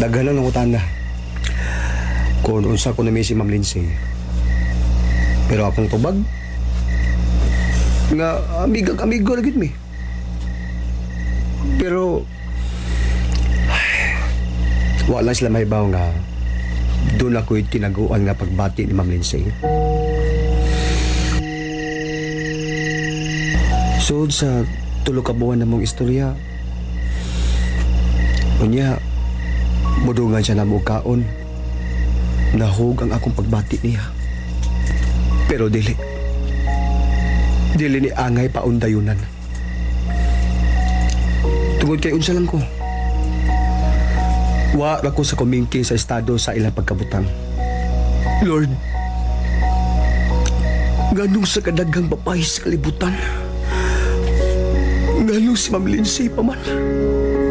Daghanan ng utana. Kung unsa ko na may si Ma'am Lindsay. Pero akong tubag, nga amigo lagi mi. Pero, wala sila may baw nga doon ako'y tinaguan nga pagbati ni Ma'am Lindsay. So, sa tulo ka buwan na mong istorya, unya, mudungan siya na mukaon. Nahug ang akong pagbati niya. Pero dili ni angay paundayunan. Tungod kay unsa lang ko. Wa ra ko sa kumingking sa estado sa ilang pagkabutang. Lord, nganong sa kadaghang babae sa kalibutan? Nganong si Ma'am Lindsay pa man?